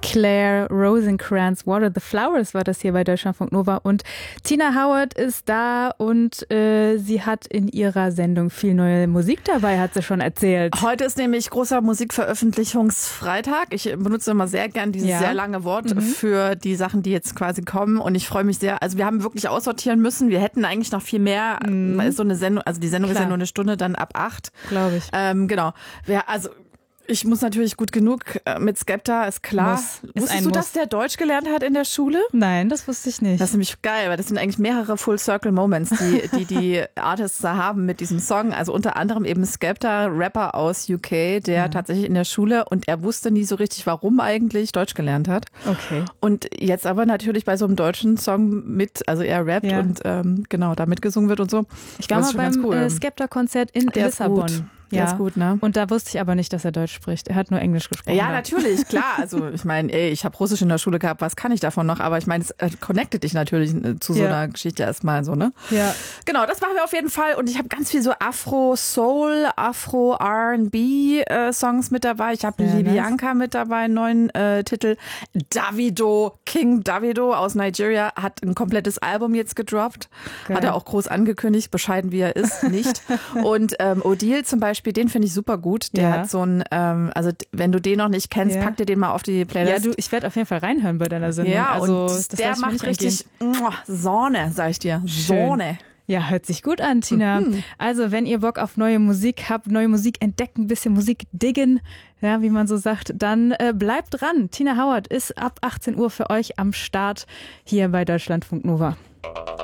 Claire Rosencrantz, Water the Flowers war das hier bei Deutschlandfunk Nova. Und Tina Howard ist da und sie hat in ihrer Sendung viel neue Musik dabei, hat sie schon erzählt. Heute ist nämlich großer Musikveröffentlichungsfreitag. Ich benutze immer sehr gern dieses sehr lange Wort für die Sachen, die jetzt quasi kommen. Und ich freue mich sehr. Also wir haben wirklich aussortieren müssen. Wir hätten eigentlich noch viel mehr. So eine Sendung, also die Sendung ist ja nur eine Stunde, dann ab 8. Glaube ich. Genau. Ich muss natürlich gut genug mit Skepta, ist klar. Wusstest du, dass der Deutsch gelernt hat in der Schule? Nein, das wusste ich nicht. Das ist nämlich geil, weil das sind eigentlich mehrere Full-Circle-Moments, die Artists da haben mit diesem Song. Also unter anderem eben Skepta, Rapper aus UK, der tatsächlich in der Schule, und er wusste nie so richtig, warum eigentlich Deutsch gelernt hat. Okay. Und jetzt aber natürlich bei so einem deutschen Song also er rappt und da mitgesungen wird und so. Ich war mal beim Skepta-Konzert in Lissabon. Der ist gut, ne? Und da wusste ich aber nicht, dass er Deutsch spricht. Er hat nur Englisch gesprochen. Ja, natürlich, klar. Also ich meine, ich habe Russisch in der Schule gehabt, was kann ich davon noch? Aber ich meine, es connectet dich natürlich zu so einer Geschichte erstmal so, ne? Ja. Genau, das machen wir auf jeden Fall. Und ich habe ganz viel so Afro-Soul, Afro-R&B-Songs mit dabei. Ich habe Libianka mit dabei, einen neuen Titel. King Davido aus Nigeria hat ein komplettes Album jetzt gedroppt. Geil. Hat er auch groß angekündigt, bescheiden wie er ist, nicht. Und Odile zum Beispiel, den finde ich super gut. Der hat so ein, also wenn du den noch nicht kennst, pack dir den mal auf die Playlist. Ja, ich werde auf jeden Fall reinhören bei deiner Sendung. Ja, also, und der macht richtig Sonne, sag ich dir. Sonne. Ja, hört sich gut an, Tina. Also, wenn ihr Bock auf neue Musik habt, neue Musik entdecken, ein bisschen Musik diggen, ja, wie man so sagt, dann bleibt dran. Tina Howard ist ab 18 Uhr für euch am Start hier bei Deutschlandfunk Nova.